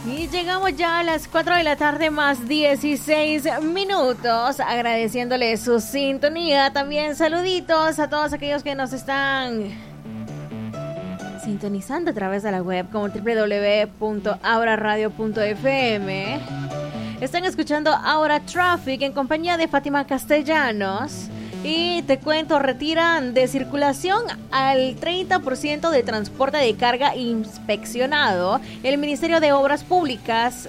Y llegamos ya a las 4 de la tarde más 16 minutos, agradeciéndole su sintonía. También saluditos a todos aquellos que nos están sintonizando a través de la web como www.auraradio.fm. Están escuchando Aura Traffic en compañía de Fátima Castellanos. Y te cuento, retiran de circulación al 30% de transporte de carga inspeccionado. El Ministerio de Obras Públicas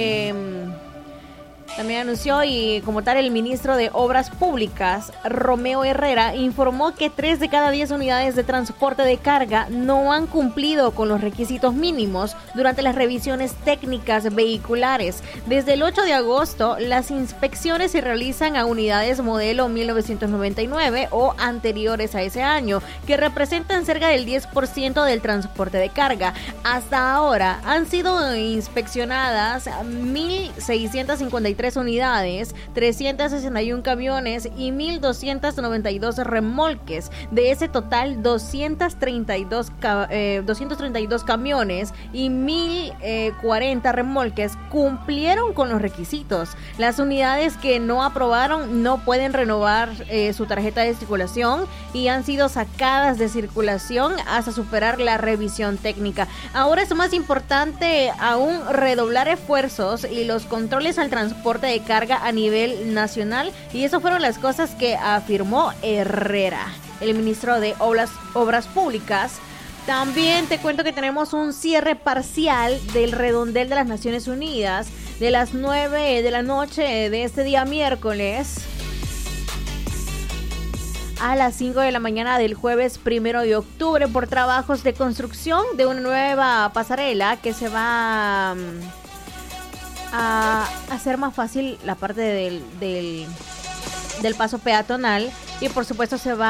también anunció, y como tal el ministro de Obras Públicas, Romeo Herrera, informó que 3 de cada 10 unidades de transporte de carga no han cumplido con los requisitos mínimos durante las revisiones técnicas vehiculares. Desde el 8 de agosto, las inspecciones se realizan a unidades modelo 1999 o anteriores a ese año, que representan cerca del 10% del transporte de carga. Hasta ahora han sido inspeccionadas 1.653 unidades, 361 camiones y 1.292 remolques. De ese total, 232 camiones y 1.040 remolques cumplieron con los requisitos. Las unidades que no aprobaron no pueden renovar su tarjeta de circulación y han sido sacadas de circulación hasta superar la revisión técnica. Ahora es más importante aún redoblar esfuerzos y los controles al transporte de carga a nivel nacional, y eso fueron las cosas que afirmó Herrera, el ministro de Obras Públicas. También te cuento que tenemos un cierre parcial del redondel de las Naciones Unidas de las 9 de la noche de este día miércoles a las 5 de la mañana del jueves 1 de octubre por trabajos de construcción de una nueva pasarela que se va a hacer más fácil la parte del paso peatonal, y por supuesto se va